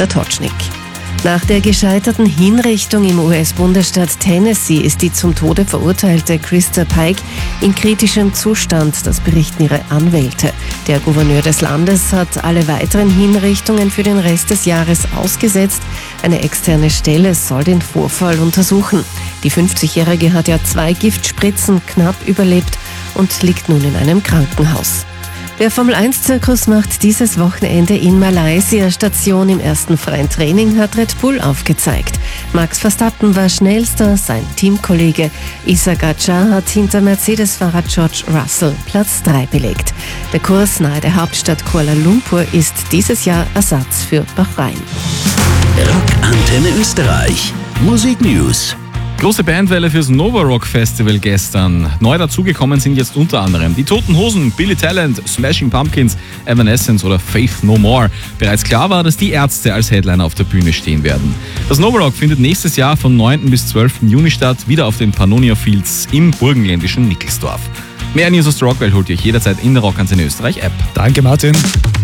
der Tocznik. Nach der gescheiterten Hinrichtung im US-Bundesstaat Tennessee ist die zum Tode verurteilte Krista Pike in kritischem Zustand, das berichten ihre Anwälte. Der Gouverneur des Landes hat alle weiteren Hinrichtungen für den Rest des Jahres ausgesetzt. Eine externe Stelle soll den Vorfall untersuchen. Die 50-Jährige hat ja 2 Giftspritzen knapp überlebt und liegt nun in einem Krankenhaus. Der Formel-1-Zirkus macht dieses Wochenende in Malaysia Station. Im ersten freien Training hat Red Bull aufgezeigt. Max Verstappen war schnellster, sein Teamkollege Ishaq Adjar hat hinter Mercedes-Fahrer George Russell Platz 3 belegt. Der Kurs nahe der Hauptstadt Kuala Lumpur ist dieses Jahr Ersatz für Bahrain. Rockantenne Österreich. Musik News. Große Bandwelle fürs Nova Rock Festival gestern. Neu dazugekommen sind jetzt unter anderem die Toten Hosen, Billy Talent, Smashing Pumpkins, Evanescence oder Faith No More. Bereits klar war, dass die Ärzte als Headliner auf der Bühne stehen werden. Das Nova Rock findet nächstes Jahr vom 9. bis 12. Juni statt, wieder auf den Pannonia Fields im burgenländischen Nickelsdorf. Mehr News aus der Rockwelt holt ihr euch jederzeit in der Rockantenne Österreich App. Danke, Martin.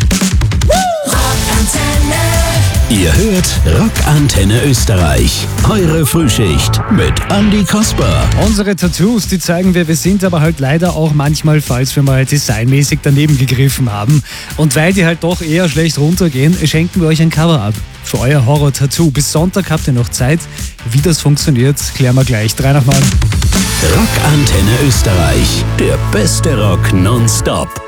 Ihr hört Rockantenne Österreich. Eure Frühschicht mit Andi Kasper. Unsere Tattoos, die zeigen, wer wir sind, aber halt leider auch manchmal, falls wir mal designmäßig daneben gegriffen haben. Und weil die halt doch eher schlecht runtergehen, schenken wir euch ein Cover-Up für euer Horror-Tattoo. Bis Sonntag habt ihr noch Zeit. Wie das funktioniert, klären wir gleich. 3 nach 9. Rockantenne Österreich. Der beste Rock nonstop.